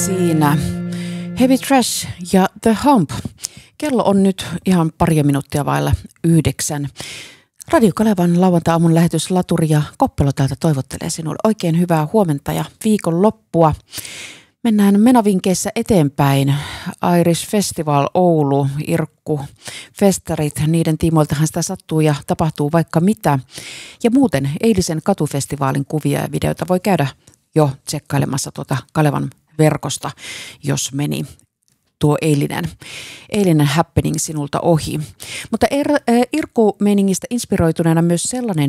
siinä Heavy Trash ja The Hump. Kello on nyt ihan paria minuuttia vailla 9. Radio Kalevan lauantai-aamun lähetys Laturi ja Koppelo täältä toivottelee sinulle oikein hyvää huomenta ja viikonloppua. Mennään menovinkeissä eteenpäin. Irish Festival Oulu, Irkku, festarit, niiden tiimoiltahan sitä sattuu ja tapahtuu vaikka mitä. Ja muuten eilisen katufestivaalin kuvia ja videoita voi käydä jo tsekkailemassa tuota Kalevan verkosta, jos meni tuo eilinen happening sinulta ohi. Mutta Irkku-meiningistä inspiroituneena myös sellainen